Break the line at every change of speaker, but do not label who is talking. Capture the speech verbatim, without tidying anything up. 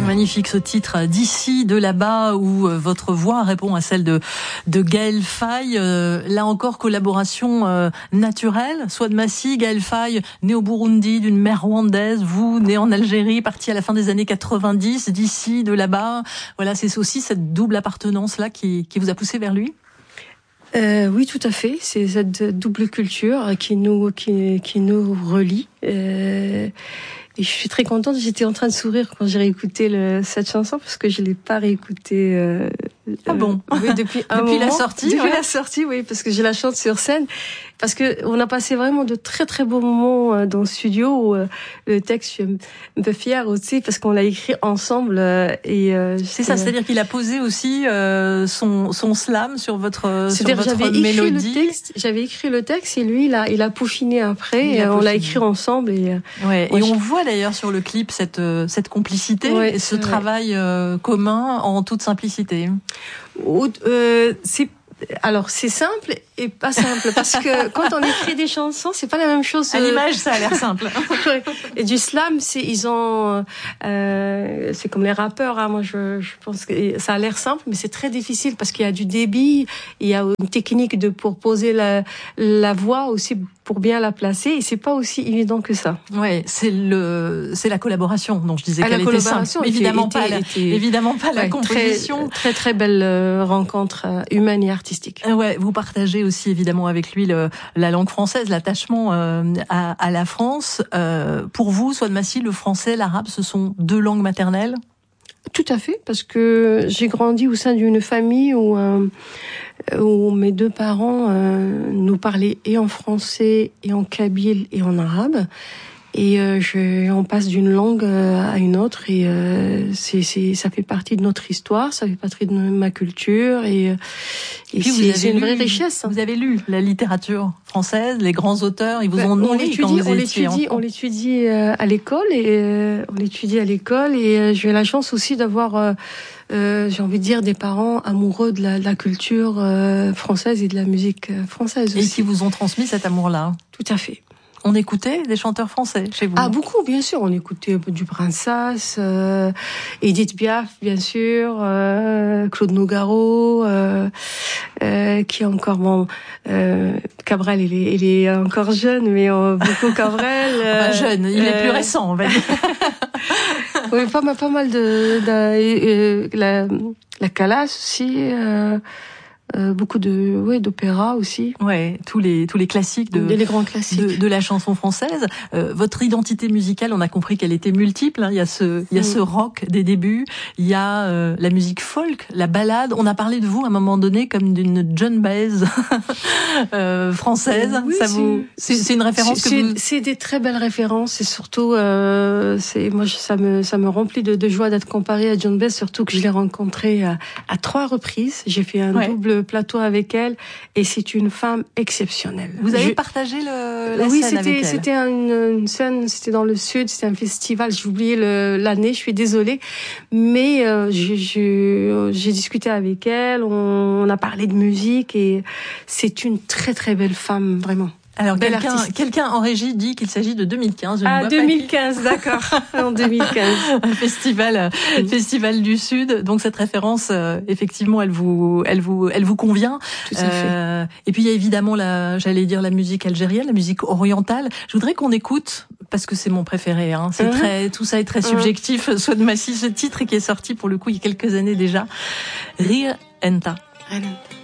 magnifique ce titre d'ici, de là-bas, où votre voix répond à celle de, de Gaël Faye. Euh, là encore, collaboration euh, naturelle. Souad Massi, Gaël Faye, né au Burundi d'une mère rwandaise, vous, né en Algérie, parti à la fin des années quatre-vingt-dix, d'ici, de là-bas. Voilà, c'est aussi cette double appartenance-là qui, qui vous a poussé vers lui?
Euh, oui, tout à fait. C'est cette double culture qui nous, qui, qui nous relie. Euh, et je suis très contente. J'étais en train de sourire quand j'ai réécouté le, cette chanson parce que je l'ai pas réécoutée. Euh,
ah bon
euh, oui, depuis un
depuis
moment,
la sortie.
Depuis
ouais.
la sortie, oui, parce que je la chante sur scène. Parce que on a passé vraiment de très très beaux moments dans le studio. Où, euh, le texte, je suis un peu fière aussi parce qu'on l'a écrit ensemble. Euh, et euh,
c'est ça, c'est-à-dire qu'il a posé aussi euh, son son slam sur votre sur votre
j'avais
mélodie.
Écrit le texte, j'avais écrit le texte et lui, il a il a peaufiné après.
Il
et
a
on
peaufiné.
l'a écrit ensemble. Et,
ouais, et
je...
on voit d'ailleurs sur le clip cette cette complicité
ouais,
et ce travail euh, commun en toute simplicité.
Euh, c'est Alors c'est simple et pas simple parce que quand on écrit des chansons, c'est pas la même chose.
À l'image, ça a l'air simple.
Et du slam, c'est ils ont, euh, c'est comme les rappeurs. Hein, moi, je, je pense que ça a l'air simple, mais c'est très difficile parce qu'il y a du débit, il y a une technique de pour poser la la voix aussi pour bien la placer, et c'est pas aussi évident que ça.
Ouais, c'est le, c'est la collaboration dont je disais qu'elle était simple. Mais évidemment
était,
pas, la,
était,
évidemment pas la
ouais,
composition.
Très, très très belle rencontre humaine et artistique.
Ouais, vous partagez aussi évidemment avec lui le, la langue française, l'attachement euh, à, à la France. Euh, pour vous, Souad Massi, le français, l'arabe, ce sont deux langues maternelles?
Tout à fait, parce que j'ai grandi au sein d'une famille où, euh, où mes deux parents euh, nous parlaient et en français, et en kabyle, et en arabe. Et euh, je, on passe d'une langue à une autre, et euh, c'est, c'est, ça fait partie de notre histoire, ça fait partie de ma culture, et, et
puis
c'est,
vous
c'est une
lu,
vraie richesse.
Vous avez lu la littérature française, les grands auteurs, ils vous
ben,
ont nourri quand vous
on
étiez
l'étudie,
enfant.
on l'étudie à l'école, et euh, on l'étudie à l'école, et j'ai la chance aussi d'avoir, euh, euh, j'ai envie de dire, des parents amoureux de la, de la culture euh, française et de la musique française aussi.
Et qui vous ont transmis cet amour-là.
Tout à fait.
On écoutait des chanteurs français chez vous?
Ah, beaucoup, bien sûr. On écoutait du Brassens, euh, Edith Piaf, bien sûr, euh, Claude Nougaro, euh, euh, qui est encore bon. Euh, Cabrel, il est, il est encore jeune, mais euh, beaucoup Cabrel.
Euh, enfin, jeune, il euh, est plus récent, on va dire.
Oui, pas mal, pas mal de, de, de, de la, la Calas aussi. Euh, Euh, beaucoup de ouais d'opéra aussi.
Ouais, tous les tous les classiques de
les grands classiques
de, de la chanson française. Euh, votre identité musicale, on a compris qu'elle était multiple. Hein. Il y a ce il y a mmh. ce rock des débuts, il y a euh, la musique folk, la ballade. On a parlé de vous à un moment donné comme d'une Joan Baez euh, française.
Oui,
Ça
c'est,
vous c'est, c'est une référence
c'est,
que vous...
c'est des très belles références, et surtout euh, c'est moi ça me ça me remplit de, de joie d'être comparée à Joan Baez, surtout que je l'ai rencontrée à, à trois reprises. J'ai fait un ouais. double plateau avec elle, et c'est une femme exceptionnelle.
Vous avez
je...
partagé le, la
oui,
scène avec elle?
Oui, c'était une, une scène, c'était dans le sud, c'était un festival, j'ai oublié le, l'année, je suis désolée, mais euh, je, je, j'ai discuté avec elle, on, on a parlé de musique, et c'est une très très belle femme, vraiment.
Alors, quelqu'un, quelqu'un en régie dit qu'il s'agit de deux mille quinze. Je
ah, deux mille quinze, d'accord. En deux mille quinze.
Un festival, mmh. festival du Sud. Donc, cette référence, euh, effectivement, elle vous, elle vous, elle vous convient.
Tout à fait. Euh,
et puis, il y a évidemment la, j'allais dire la musique algérienne, la musique orientale. Je voudrais qu'on écoute, parce que c'est mon préféré, hein. C'est mmh. très, tout ça est très subjectif. Mmh. Souad Massi, ce titre qui est sorti pour le coup il y a quelques années déjà. Rire Enta.
Rire Enta.